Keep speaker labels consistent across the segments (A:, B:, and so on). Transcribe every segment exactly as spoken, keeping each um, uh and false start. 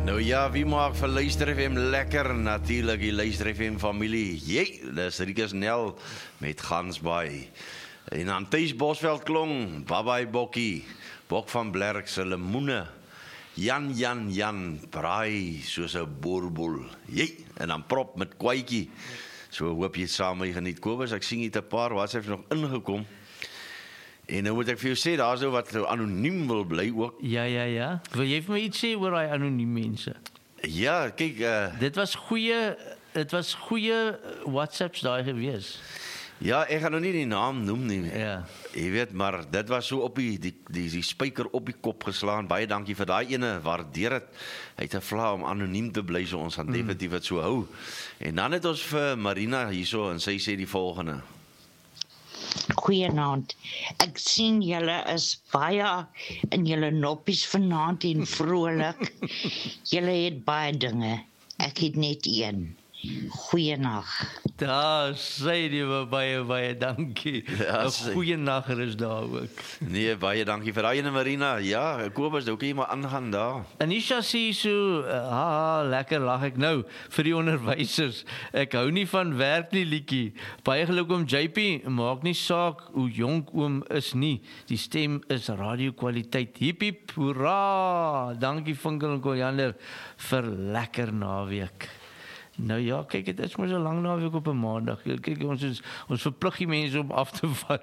A: Nou ja, wie maak vir Luister F M lekker? Natuurlijk die Luister F M familie. Jee, dis Rikus Nel met Gansbaai. En aan Thuis Bosveld klong, Babai Bokkie, Bok van Blerk se lemoene. Jan, Jan, Jan, braai soos 'n boerboel. Jee, en dan prop met kwaitjie. So hoop jy het saam met my geniet. Kobus, ek sien jy het 'n paar WhatsApps nog ingekom. En nou moet ek vir jou sê, daar is nou wat anoniem wil bly ook.
B: Ja, ja, ja. Wil jy vir my iets sê oor daai anoniem mense?
A: Ja, kyk, uh,
B: Dit was goeie, dit was goeie WhatsApps daai gewees.
A: ja, ek gaan nou nie die naam noem nie.
B: Ja.
A: Jy weet, maar dit was so op die die die, die spyker op die kop geslaan. Baie dankie vir daai ene. Waardeer dit. Hy het 'n vla om anoniem te bly, so ons gaan mm. definitief dit so hou. En dan het ons vir Marina hierso en sy sê die volgende.
C: Goeienaand. Ek sien julle is baie in julle noppies vanaand en vrolik. Julle het baie dinge. Ek het net een. Goeienag.
B: Daar sê die baie, baie dankie.
A: Ja,
B: 'n
A: sê.
B: Goeie nagger is daar ook.
A: Nee, baie dankie vir daai ene Marina. Ja, Kobus, nou kan jy maar aangaan daar.
B: Anisha sê so, uh, haha, lekker lag ek nou vir die onderwysers. Ek hou nie van werk nie, liedjie. Baie geluk oom J P, maak nie saak hoe jonk oom is nie. Die stem is radiokwaliteit. Hip hip, hoera! Dankie Vinkel en Koljander vir lekker naweek. Nou ja, kyk, dit is mos 'n lang naweek op 'n maandag. Kyk, ons is, ons verplig die mense om af te vat.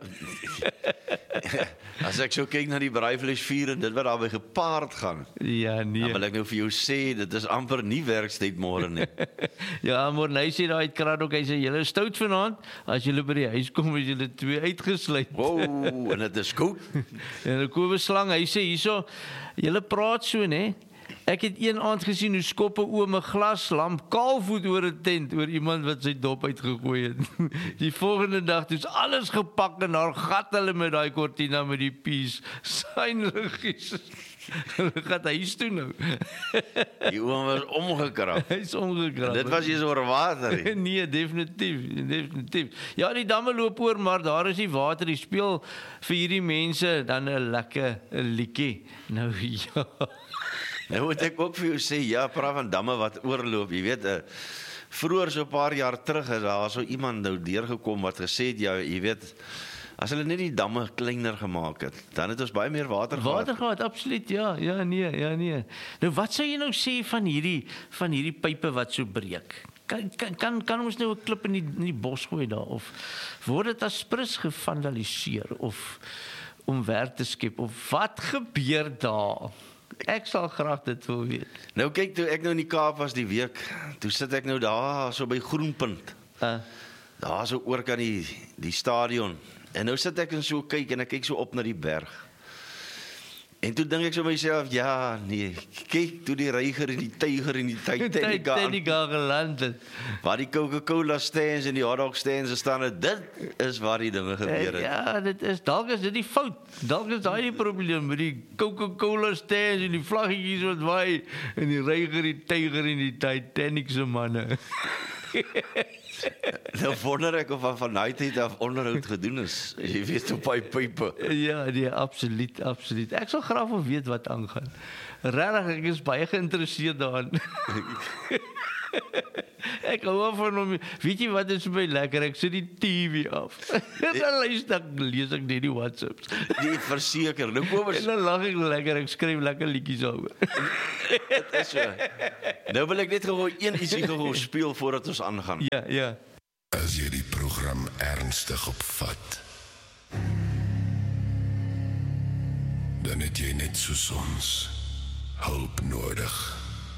A: As ek so kyk na die braaivleis vier en dit wat daarby gepaard gaan,
B: Ja, nee.
A: dan wil ek nou vir jou sê, dit is amper nie werkstyd môre nie.
B: Ja, maar hy sê daai krad ook, hy sê julle is stout vanaand. As julle by die huis kom, is julle twee uitgesluit.
A: Wow, en dit is koud.
B: En 'n Kobus slang, hy sê hierso, julle praat so, né? Ek het een aand gesien hoe skoppe oom 'n glaslamp kaalvoet oor 'n tent oor iemand wat sy dop uitgegooi het. Die volgende dag het alles gepak en daar gat hulle met daai kortina met die pies. Synliggies. Hulle gaan huis toe nou.
A: Die oom was omgekrap.
B: Hy's omgekrap.
A: Dit was hier oor water.
B: Nee, definitief, definitief. Ja, die damme loop oor, maar daar is die water. Die speel vir hierdie mense dan 'n lekker liedjie. Nou ja.
A: Nou moet ek ook vir jou sê, ja, praat van damme wat oorloop. Jy weet, uh, vroeër so 'n paar jaar terug is daar so iemand nou deurgekom wat gesê het, ja, jy weet, as hulle net die damme kleiner gemaak het, dan het ons baie meer water gehad.
B: Water gehad, absoluut, ja, ja, nee, ja, nee. Nou wat sou jy nou sê van hierdie van hierdie pype wat so breek? Kan kan kan, kan ons nou 'n klip in die in die bos gooi daar of word dit as prins gevandaliseer of om werk te skep of wat gebeur daar? Ek sal graag dit wil weet.
A: Nou kyk, toe ek nou in die Kaap was die week, toe sit ek nou daar so by Groenpunt.
B: Uh,
A: Daar so oor kan die die stadion. En nou sit ek en so kyk en ek kyk so op na die berg. En toe dink ek so myself, ja, nee, kyk toe die reiger en die tyger en die Titanic
B: Titanic geland het.
A: waar die Coca-Cola stands en die hotdog stands staan, dit is waar die dinge gebeur het.
B: Ja, dit is dalk is dit die fout. Dalk is daai die probleem met die Coca-Cola stands en die vlaggetjies wat waai en die reiger, die tyger en die Titanic se manne.
A: Nou wonder ek of van van daai tyd af onderhoud gedoen is. Jy weet op daai pype.
B: Ja, nee, absoluut, absoluut. Ek sal graag wil weet wat aangaan. Regtig, ek is baie geïnteresseerd daarin. Ek hou van hom. Weet jy wat is vir my lekker? Ek sit die T V af. En dan luister ek, lees ek net die WhatsApps.
A: Die verseker. Nou kom ons.
B: En dan lag ek lekker, ek skryf lekker liedjies daaroor.
A: Dit is so. Nou wil ek net gou een ietsie gou speel voordat ons aangaan.
B: Ja, ja.
D: As jy die program ernstig opvat, dan het jy net soos ons hulp nodig.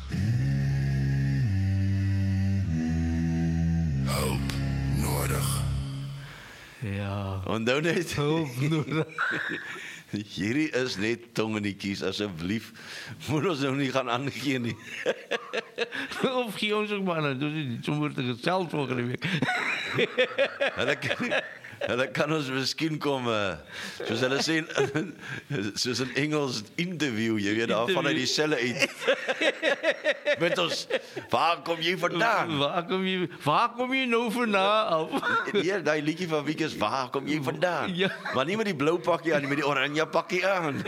D: Hulp nodig.
B: Ja.
A: Onthou net.
B: Hulp nodig.
A: Hierdie is net tongenetjies, asseblief. Moet ons nou nie gaan aangee nie.
B: Of gee ons ook maar nou, dis nie sommer te gesels volgende week.
A: Hulle hulle kan ons miskien kom, uh, soos hulle sê, soos in Engels interview, jy weet, daar vanuit die selle uit. Met ons, waar kom jy vandaan?
B: Waar kom jy, waar kom jy nou vandaan af?
A: Ja, die liedjie van Wieke is, waar kom jy vandaan?
B: Ja.
A: Maar nie met die blou pakkie aan, nie met die oranje pakkie aan.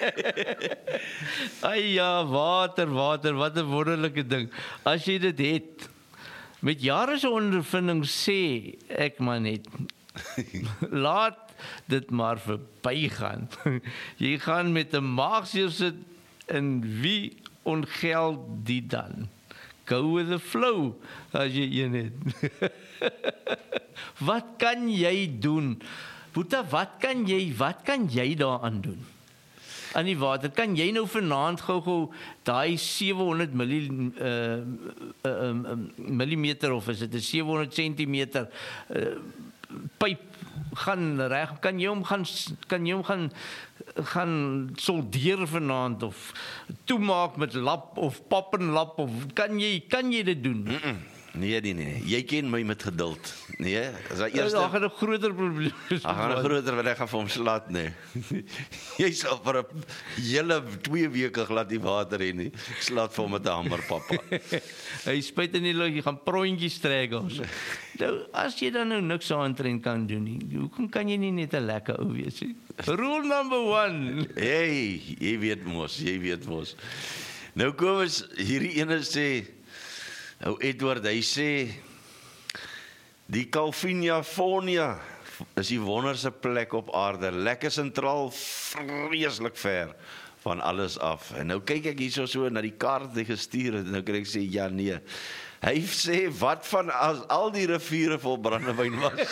B: Ai ja, water, water, wat 'n wonderlike ding. As jy dit het, met jare se ondervinding sê ek maar net, laat dit maar verbygaan. Jy gaan met 'n maagseer sit en wie ongeld die dan? Go with the flow, as jy een het. Wat kan jy doen? Boeta, wat kan jy, wat kan jy daaraan doen? Aan die water, kan jy nou vanaand gou-gou daai sewe honderd milli, uh, uh, uh, millimeter of is dit 'n sewe honderd sentimeter uh, pyp gaan reg, kan jy hom gaan kan jy hom gaan gaan soldeer vanaand of toemaak met lap of pappenlap of kan jy kan jy dit doen?
A: Mm -mm. Nee, nee, nee. Jy ken my met geduld. Nee, as hy
B: Eers
A: eerste
B: daar gaan 'n groter probleem.
A: Ek gaan 'n groter wat ek gaan vir hom slaat, nee. Jy sal vir 'n hele twee weke glad die water hê nie. Ek slaat vir hom met 'n hamer, pappa.
B: Hy spuit in die lug, jy gaan prontjies trek ons. Nou, as jy dan nou niks aantrend kan doen nie, hoekom kan jy nie net 'n lekker ou wees nie? Rule number one.
A: Hey, jy weet mos, jy weet mos. Nou kom ons, hierdie ene sê, ou Edward, hy sê, die California is die wonderse plek op aarde, lekker sentraal, vreeslik ver van alles af. En nou kyk ek hierso so na die kaart wat hy gestuur het, en nou kan ek sê, ja nee. Hy sê, wat van as al die riviere vol brandewyn was?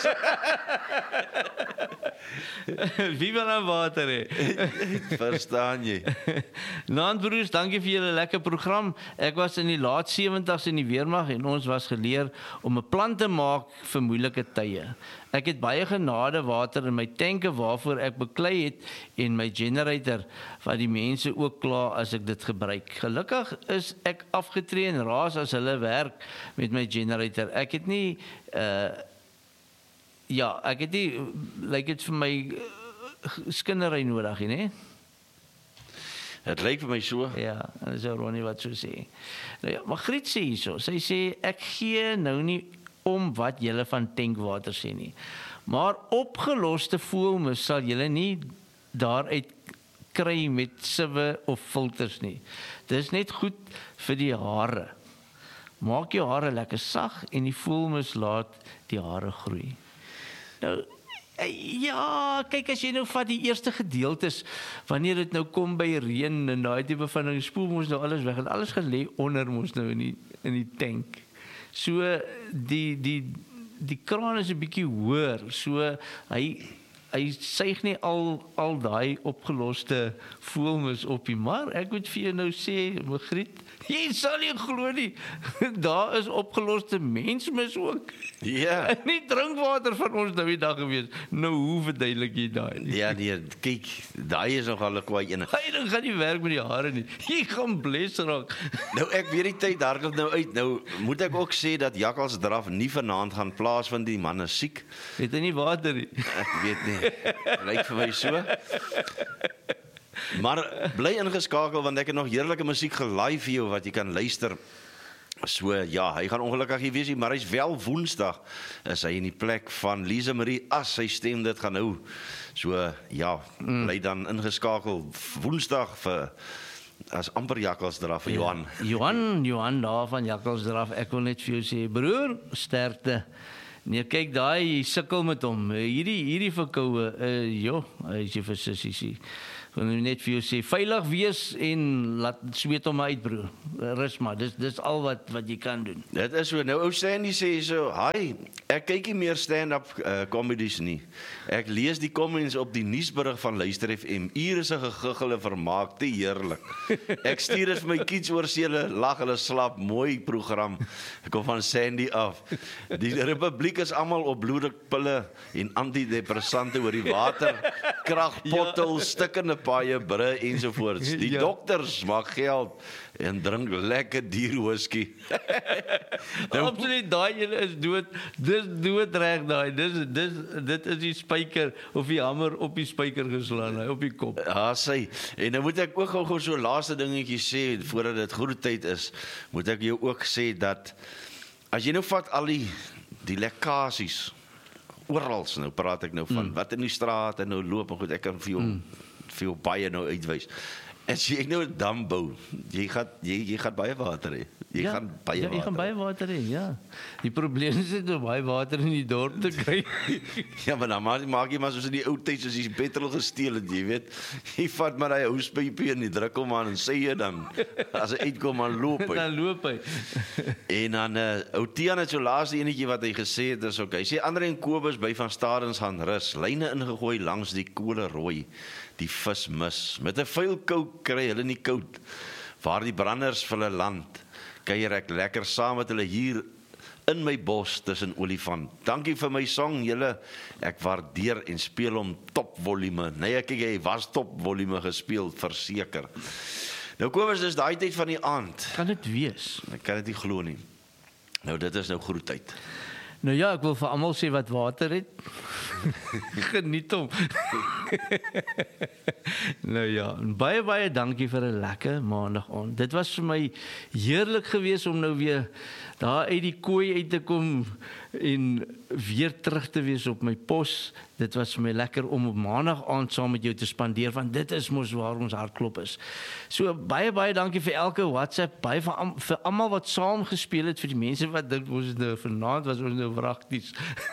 B: Wie wil aan water hê?
A: Verstaan jy?
B: Naan broers, dankie vir julle lekker program. Ek was in die laat sewenties in die weermag en ons was geleer om 'n plan te maak vir moeilike tye. Ek het baie genade water in my tanke waarvoor ek beklei het en my generator wat die mense ook kla as ek dit gebruik. Gelukkig is ek afgetree en raas as hulle werk met my generator. Ek het nie uh, ja, ek het nie lyk dit vir my uh, skinnery nodig nie, né?
A: Het lyk vir my so.
B: Ja, en dis ou Ronnie wat so sê. Nou ja, maar Griet sê hierso, sy sê ek gee nou nie om wat julle van tankwater sê nie. Maar opgeloste foams sal julle nie daaruit kry met siwe of filters nie. Dis net goed vir die hare. Maak jou hare lekker sag en die foams laat die hare groei. Nou ja, kyk as jy nou vat die eerste gedeeltes, wanneer dit nou kom by reën en daai tipe van ding, spoel mos nou alles weg en alles gelê onder mos nou in die in die tank. So die die die kraan is 'n bietjie hoër, so hy hy suig nie al al daai opgeloste foams op nie, maar ek moet vir jou nou sê, Magriet, jy sal nie glo nie. Daar is opgeloste mensmis ook.
A: Ja.
B: Nie drinkwater van ons nou die dag gewees. Nou hoe verduidelik jy daai?
A: Ja, nee, kyk, daai is nogal 'n kwaai ene.
B: Hy ding gaan nie werk met die hare nie. Jy gaan bles raak.
A: Nou ek weet die tyd hardloop nou uit. Nou moet ek ook sê dat Jakkalsdraf nie vanaand gaan plaasvind, die man is siek.
B: Het hy nie water nie?
A: Ek weet nie. Lyk vir my so. Maar bly ingeskakel want ek het nog heerlike musiek gelaai vir jou wat jy kan luister. So ja, hy gaan ongelukkig nie wees nie, maar hy's wel Woensdag is hy in die plek van Lise Marie as sy stem dit gaan hou. So ja, bly dan ingeskakel Woensdag vir as amper Jakkalsdraf vir Johan.
B: Ja, Johan, Johan daar van Jakkalsdraf. Ek wil net vir jou sê, broer, sterkte. Nee, kyk daai sukkel met hom. Hierdie hierdie verkoue, uh, jo, hy is jy vir sissie. Ek wil net vir jou sê, veilig wees en laat sweet hom uit, broer. Rus maar, dis dis al wat wat jy kan doen.
A: Dit is so. Nou ou Sandy sê so, "Hi, ek kyk nie meer stand-up uh, comedies nie. Ek lees die comments op die nuusberig van Luister F M. Ure se gegiggel en vermaak, te heerlik. Ek stuur dit vir my kids oor se hulle lag, hulle slap, mooi program. Ek kom van Sandy af. Die Republiek is almal op bloeddrukpille en antidepressante oor die water, kragpottel, stikkende paaie, bre ensovoorts. Die
B: Ja.
A: dokters maak geld en drink lekker duur whisky.
B: Nou, absoluut, daai ene is dood. Dis doodreg daai. Dis dis dit is die spyker of die hamer op die spyker geslaan, hy, op die kop.
A: Ja, sê. En nou moet ek ook gou so laaste dingetjie sê voordat dit groet tyd is. Moet ek jou ook sê dat as jy nou vat al die die lekkasies orals, nou praat ek nou van mm. wat in die straat en nou loop en goed, ek kan vir jou mm. vir jou baie nou uitwys. As jy nou 'n dam bou, jy gaan jy jy gaan baie water hê. Jy
B: ja,
A: gaan baie
B: ja,
A: water.
B: jy gaan baie water hê, ja. Die probleem is dit om baie water in die dorp te kry.
A: Ja, maar dan maak, maak jy maar soos in die ou tyd, soos die petrol gesteel het, jy weet. Jy vat maar daai houspypie en jy druk hom aan en sê jy dan, as hy uitkom, dan loop hy.
B: Dan loop hy.
A: En dan, uh, ou Tiaan het so laaste enetjie wat hy gesê het, is okay. Hy sê, Andre en Kobus by Van Stadens gaan rus, lyne ingegooi langs die kolle rooi, die vis mis. Met 'n vuil kouk kry hulle nie koud, waar die branders vir hulle land, kuier ek lekker saam met hulle hier in my bos tussen olifant. Dankie vir my song, julle. Ek waardeer en speel hom top volume. Nee, ek kyk, hy was top volume gespeel, verseker. Nou Kobus, dis daai tyd van die aand.
B: Kan dit wees?
A: Ek kan dit nie glo nie. Nou dit is nou groettyd.
B: Nou ja, ek wil vir almal sê wat water het. Geniet hom. Nou ja, baie baie dankie vir 'n lekker maandag aand. Dit was vir my heerlik geweest om nou weer daar uit die kooi uit te kom en weer terug te wees op my pos. Dit was vir my lekker om op maandag aand saam met jou te spandeer, want dit is mos waar ons hartklop is. So baie baie dankie vir elke WhatsApp, baie vir, am, vir almal wat saam gespeel het, vir die mense wat dink ons nou vanaand was ons nou wragties.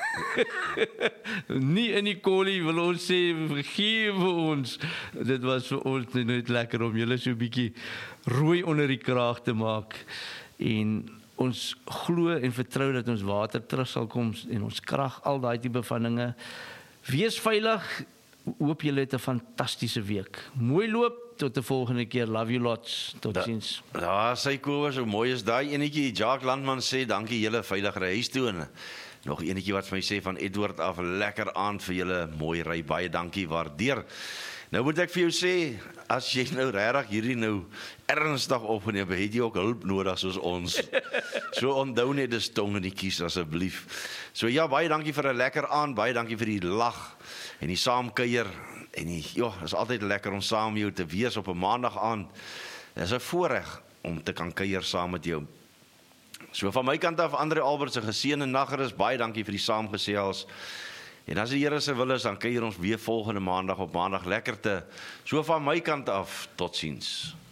B: Nie in die kolie wil ons sê vergewe ons. Dit was vir ons net lekker om julle so 'n bietjie rooi onder die kraag te maak en ons glo en vertrou dat ons water terug sal kom en ons krag, al daai tipe van dinge. Wees veilig. Hoop julle het 'n fantastiese week. Mooi loop tot 'n volgende keer. Love you lots. Totsiens.
A: Ja, sy Kobus, so mooi is daai enetjie. Jacques Landman sê dankie julle, veilige huis toe. En nog enetjie wat vir my sê van Edward af, lekker aand vir julle, mooi ry, baie dankie, waardeer. Nou moet ek vir jou sê, as jy nou regtig hierdie nou ernstig opgeneem het, het jy ook hulp nodig soos ons. So onthou net die tong in die kies asseblief. So ja, baie dankie vir 'n lekker aand, baie dankie vir die lag en die saamkuier en die, ja, is altyd lekker om saam met jou te wees op 'n maandag aand. Dit is 'n voorreg om te kan kuier saam met jou. So van my kant af, Andre Albert se geseënde nagrus, baie dankie vir die saamgesels. En as die Here se wil is, dan kuier ons weer volgende maandag op maandag lekker te. So van my kant af, totsiens.